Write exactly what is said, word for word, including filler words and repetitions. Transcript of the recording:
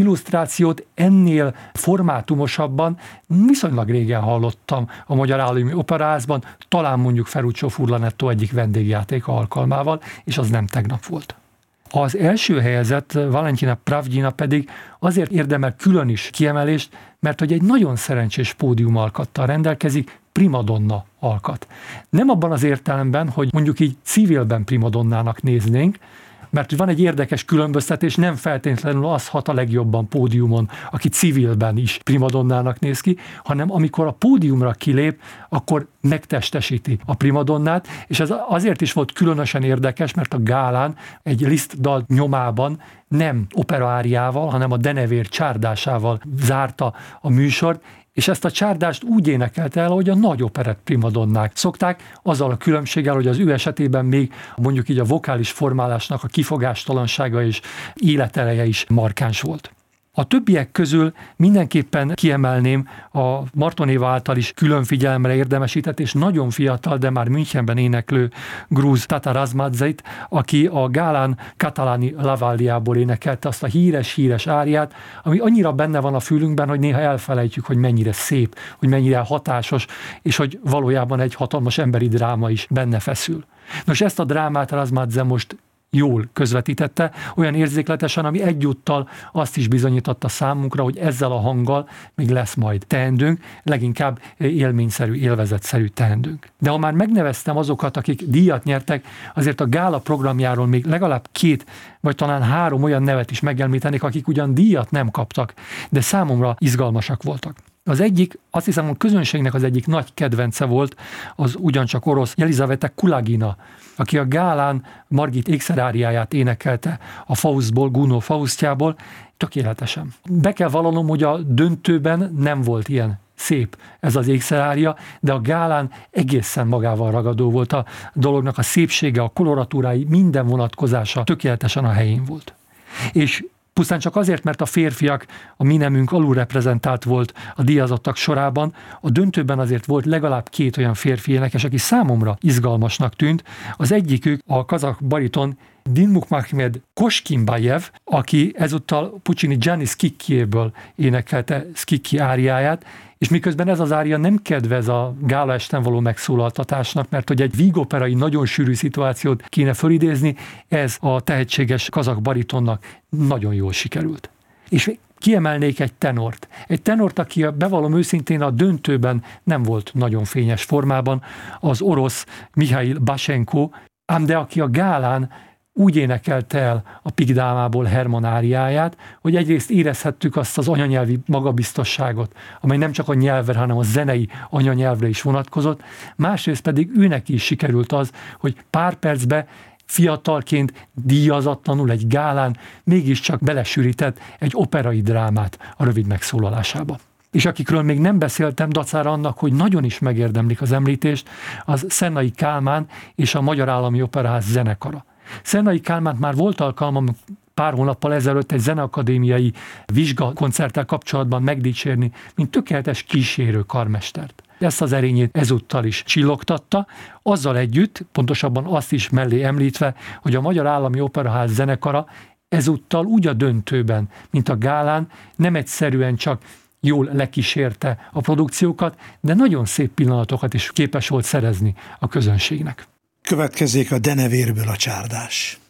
illusztrációt ennél formátumosabban viszonylag régen hallottam a Magyar Állami Operaházban, talán mondjuk Ferruccio Furlanetto egyik vendégjátéka alkalmával, és az nem tegnap volt. Az első helyezett Valentina Pravdina pedig azért érdemel külön is kiemelést, mert hogy egy nagyon szerencsés pódiumalkattal rendelkezik, primadonna alkat. Nem abban az értelemben, hogy mondjuk így civilben primadonnának néznénk, mert van egy érdekes különböztetés, nem feltétlenül az hat a legjobban pódiumon, aki civilben is primadonnának néz ki, hanem amikor a pódiumra kilép, akkor megtestesíti a primadonnát, és ez azért is volt különösen érdekes, mert a gálán egy Liszt dal nyomában nem operaáriával, hanem a denevér csárdásával zárta a műsort, és ezt a csárdást úgy énekelte el, ahogy a nagy operett primadonnák szokták, azzal a különbséggel, hogy az ő esetében még mondjuk így a vokális formálásnak a kifogástalansága és életereje is markáns volt. A többiek közül mindenképpen kiemelném a Marton Éva által is külön figyelemre érdemesített és nagyon fiatal, de már Münchenben éneklő grúz Tata Razmadzeit, aki a gálán Catalani Lavalliából énekelte azt a híres-híres áriát, ami annyira benne van a fülünkben, hogy néha elfelejtjük, hogy mennyire szép, hogy mennyire hatásos, és hogy valójában egy hatalmas emberi dráma is benne feszül. Nos, ezt a drámát Razmadze most jól közvetítette, olyan érzékletesen, ami egyúttal azt is bizonyította számunkra, hogy ezzel a hanggal még lesz majd teendőnk, leginkább élményszerű, élvezetszerű teendőnk. De ha már megneveztem azokat, akik díjat nyertek, azért a gála programjáról még legalább két, vagy talán három olyan nevet is megemlítenék, akik ugyan díjat nem kaptak, de számomra izgalmasak voltak. Az egyik, azt hiszem, a közönségnek az egyik nagy kedvence volt, az ugyancsak orosz Jelizaveta Kulagina, aki a gálán Margit ékszeráriáját énekelte a Faustból, Gounod Faustjából, tökéletesen. Be kell vallanom, hogy a döntőben nem volt ilyen szép ez az ékszerária, de a gálán egészen magával ragadó volt a dolognak a szépsége, a koloratúrái, minden vonatkozása tökéletesen a helyén volt. És pusztán csak azért, mert a férfiak, a mi nemünk alulreprezentált volt a díjazottak sorában, a döntőben azért volt legalább két olyan férfi énekes, aki számomra izgalmasnak tűnt. Az egyikük a kazak bariton Dinmukmahmed Koskimbajev, aki ezúttal Puccini Gianni Schicchiéből énekelte Schicchi áriáját, és miközben ez az ária nem kedvez a gála esten való megszólaltatásnak, mert hogy egy vígoperai nagyon sűrű szituációt kéne fölidézni, ez a tehetséges kazak baritonnak nagyon jól sikerült. És kiemelnék egy tenort. Egy tenort, aki, bevallom őszintén, a döntőben nem volt nagyon fényes formában, az orosz Mihail Basenko, ám de aki a gálán úgy énekelte el a Pigdámából Hermann áriáját, hogy egyrészt érezhettük azt az anyanyelvi magabiztosságot, amely nem csak a nyelvre, hanem a zenei anyanyelvre is vonatkozott, másrészt pedig őnek is sikerült az, hogy pár percbe fiatalként, díjazatlanul egy gálán mégiscsak belesűrített egy operai drámát a rövid megszólalásába. És akikről még nem beszéltem, dacára annak, hogy nagyon is megérdemlik az említést, az Szennai Kálmán és a Magyar Állami Operaház zenekara. Szennai Kálmánt már volt alkalmam pár hónappal ezelőtt egy zeneakadémiai vizsgakoncerttel kapcsolatban megdicsérni, mint tökéletes kísérő karmestert. Ezt az erényét ezúttal is csillogtatta, azzal együtt, pontosabban azt is mellé említve, hogy a Magyar Állami Operaház zenekara ezúttal úgy a döntőben, mint a gálán, nem egyszerűen csak jól lekísérte a produkciókat, de nagyon szép pillanatokat is képes volt szerezni a közönségnek. Következzék a denevérből a csárdás.